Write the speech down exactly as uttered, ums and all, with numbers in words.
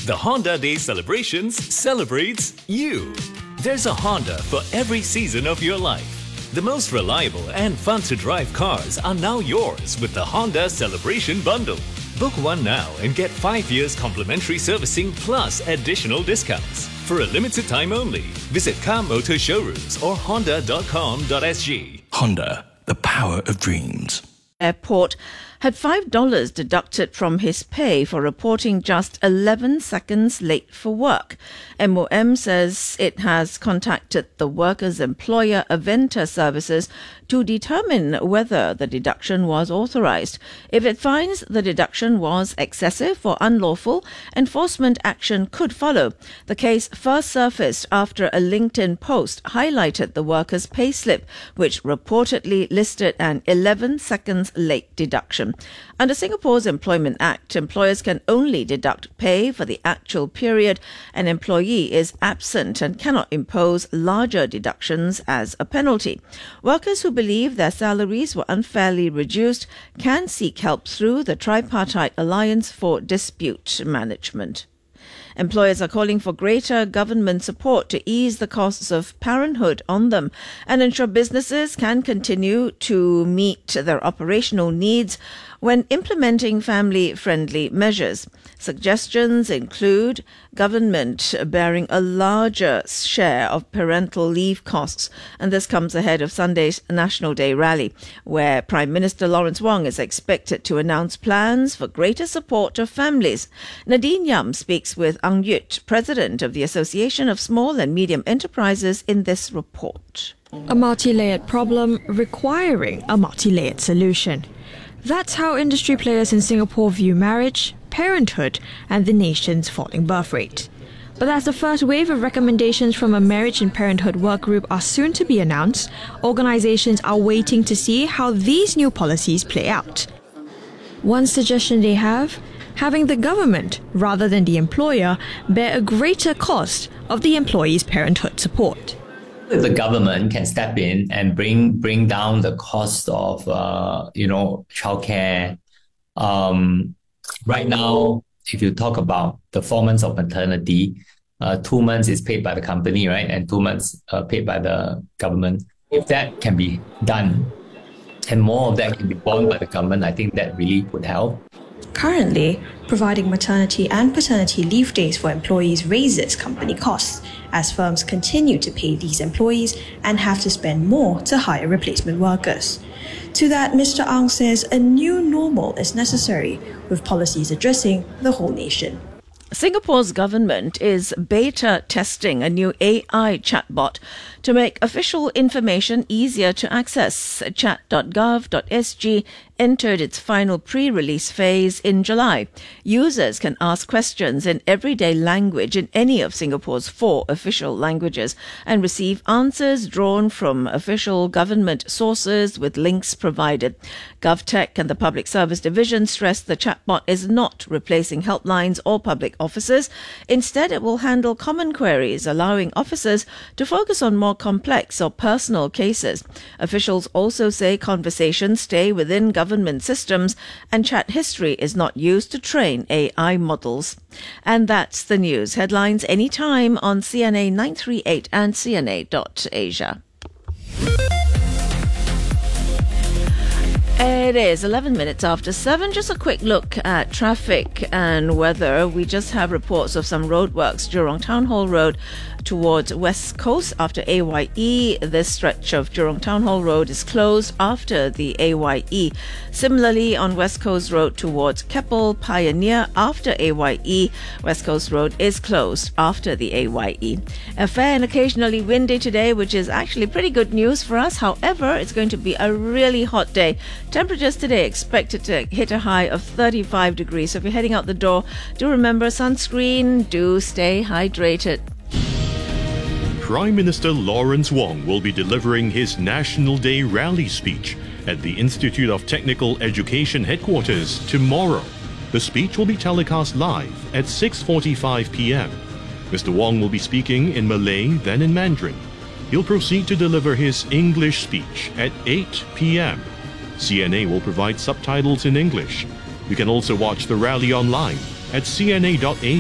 The Honda Day Celebrations celebrates you. There's a Honda for every season of your life. The most reliable and fun-to-drive cars are now yours with the Honda Celebration Bundle. Book one now and get five years complimentary servicing plus additional discounts. For a limited time only, visit Car Motor Showrooms or honda dot com dot s g. Honda, the power of dreams. Airport had five dollars deducted from his pay for reporting just eleven seconds late for work. M O M says it has contacted the worker's employer, Aventa Services, to determine whether the deduction was authorized. If it finds the deduction was excessive or unlawful, enforcement action could follow. The case first surfaced after a LinkedIn post highlighted the worker's payslip, which reportedly listed an eleven seconds late deduction. Under Singapore's Employment Act, employers can only deduct pay for the actual period an employee is absent and cannot impose larger deductions as a penalty. Workers who believe their salaries were unfairly reduced can seek help through the Tripartite Alliance for Dispute Management. Employers are calling for greater government support to ease the costs of parenthood on them and ensure businesses can continue to meet their operational needs when implementing family-friendly measures. Suggestions include government bearing a larger share of parental leave costs, and this comes ahead of Sunday's National Day rally, where Prime Minister Lawrence Wong is expected to announce plans for greater support of families. Nadine Yam speaks with Ang Yut, President of the Association of Small and Medium Enterprises, in this report. A multi-layered problem requiring a multi-layered solution. That's how industry players in Singapore view marriage, parenthood, and the nation's falling birth rate. But as the first wave of recommendations from a marriage and parenthood work group are soon to be announced, organizations are waiting to see how these new policies play out. One suggestion they have: having the government, rather than the employer, bear a greater cost of the employee's parenthood support. If the government can step in and bring bring down the cost of uh, you know childcare, um, right now, if you talk about the four months of maternity, uh, two months is paid by the company, right, and two months uh, paid by the government. If that can be done, and more of that can be borne by the government, I think that really would help. Currently, providing maternity and paternity leave days for employees raises company costs, as firms continue to pay these employees and have to spend more to hire replacement workers. To that, Mister Ang says a new normal is necessary, with policies addressing the whole nation. Singapore's government is beta testing a new A I chatbot to make official information easier to access. chat dot gov dot s g entered its final pre-release phase in July. Users can ask questions in everyday language in any of Singapore's four official languages and receive answers drawn from official government sources with links provided. GovTech and the Public Service Division stressed the chatbot is not replacing helplines or public officers. Instead, it will handle common queries, allowing officers to focus on more complex or personal cases. Officials also say conversations stay within government systems and chat history is not used to train A I models. And that's the news. Headlines anytime on C N A nine three eight and C N A dot asia. It is eleven minutes after seven. Just a quick look at traffic and weather. We just have reports of some roadworks. Jurong Town Hall Road towards West Coast after A Y E. This stretch of Jurong Town Hall Road is closed after the A Y E. Similarly, on West Coast Road towards Keppel Pioneer after A Y E, West Coast Road is closed after the A Y E. A fair and occasionally windy today, which is actually pretty good news for us. However, it's going to be a really hot day. Temperatures today expected to hit a high of thirty-five degrees. So if you're heading out the door, do remember sunscreen, do stay hydrated. Prime Minister Lawrence Wong will be delivering his National Day rally speech at the Institute of Technical Education headquarters tomorrow. The speech will be telecast live at six forty-five p m Mister Wong will be speaking in Malay, then in Mandarin. He'll proceed to deliver his English speech at eight p m C N A will provide subtitles in English. You can also watch the rally online at C N A dot A